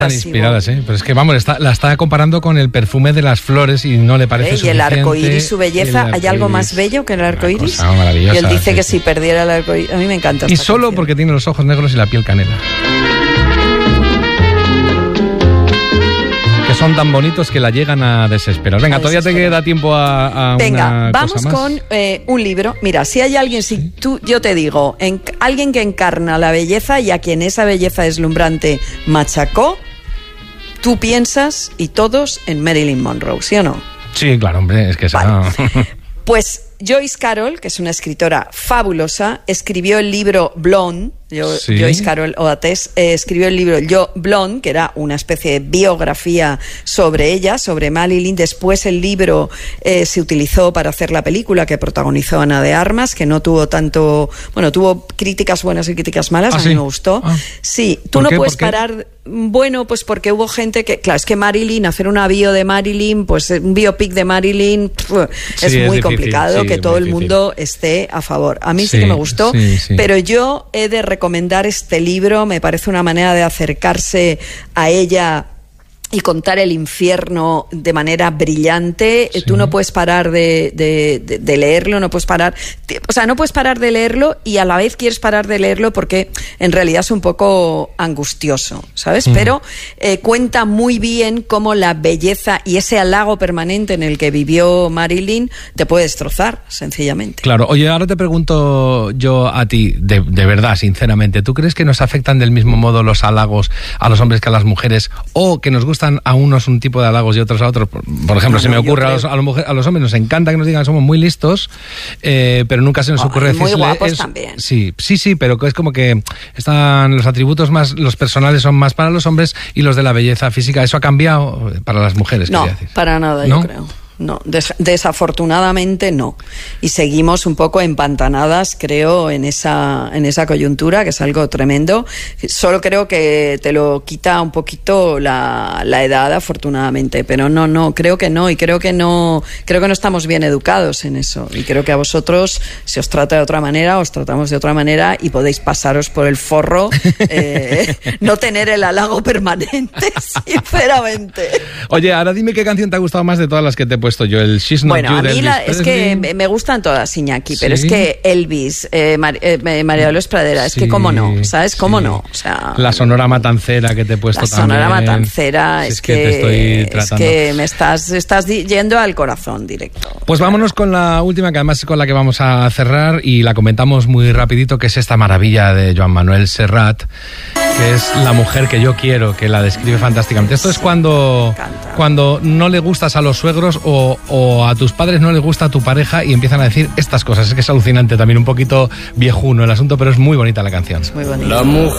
inspiradas, pero es que vamos, la está comparando con el perfume de las flores y no le parece suficiente. Y el arcoíris, su belleza, ¿hay algo más bello que el arcoíris? Y él dice que si perdiera el arcoíris, a mí me encanta. Y solo canción. Porque tiene los ojos negros y la piel canela. Que son tan bonitos que la llegan a desesperar. Venga, todavía te queda tiempo a Venga, una vamos cosa más. Con un libro. Mira, si hay alguien, yo te digo, alguien que encarna la belleza y a quien esa belleza deslumbrante machacó, tú piensas, y todos, en Marilyn Monroe, ¿sí o no? Sí, claro, hombre, es que esa... Vale. Pues Joyce Carol, que es una escritora fabulosa, escribió el libro Blonde. Joyce Carol Oates escribió el libro Blonde, que era una especie de biografía sobre ella, sobre Marilyn. Después el libro se utilizó para hacer la película que protagonizó Ana de Armas, que no tuvo tanto... Bueno, tuvo críticas buenas y críticas malas, a mí me gustó. Sí, tú no puedes parar... Bueno, pues porque hubo gente que... Claro, es que Marilyn, hacer una bio de Marilyn, pues un biopic de Marilyn, es muy complicado que todo el mundo esté a favor. A mí sí que me gustó, pero yo he de recomendar este libro. Me parece una manera de acercarse a ella y contar el infierno de manera brillante. Tú no puedes parar de leerlo, no puedes parar... O sea, no puedes parar de leerlo y a la vez quieres parar de leerlo porque en realidad es un poco angustioso, ¿sabes? Pero cuenta muy bien cómo la belleza y ese halago permanente en el que vivió Marilyn te puede destrozar, sencillamente. Claro. Oye, ahora te pregunto yo a ti, de verdad, sinceramente, ¿tú crees que nos afectan del mismo modo los halagos a los hombres que a las mujeres? ¿O que nos gustan a unos un tipo de halagos y otros a otros? Por ejemplo, se me ocurre a los hombres nos encanta que nos digan que somos muy listos, pero nunca se nos ocurre decirle... Muy guapos también. Sí, pero es como que están los atributos más, los personales son más para los hombres y los de la belleza física. ¿Eso ha cambiado para las mujeres? No, para nada, yo creo. No, desafortunadamente no. Y seguimos un poco empantanadas, creo, en esa coyuntura, que es algo tremendo. Solo creo que te lo quita un poquito la edad, afortunadamente. Pero no, creo que no. Y creo que no estamos bien educados en eso. Y creo que a vosotros se os trata de otra manera, os tratamos de otra manera y podéis pasaros por el forro, no tener el halago permanente, sinceramente. Oye, ahora dime qué canción te ha gustado más de todas las que te he puesto yo, el She's Not You de Elvis Presley. Es que me gustan todas, Iñaki, pero es que Elvis, María Dolores Pradera, es que cómo no, ¿sabes? Cómo no, o sea... La Sonora Matancera que te he puesto también. La Sonora Matancera, es que te estoy tratando. Es que me estás yendo al corazón directo. Pues vámonos con la última, que además es con la que vamos a cerrar y la comentamos muy rapidito, que es esta maravilla de Joan Manuel Serrat, que es La mujer que yo quiero, que la describe fantásticamente. Esto es cuando no le gustas a los suegros o a tus padres no les gusta a tu pareja y empiezan a decir estas cosas. Es que es alucinante también, un poquito viejuno el asunto, pero es muy bonita la canción. Es muy bonita. La mujer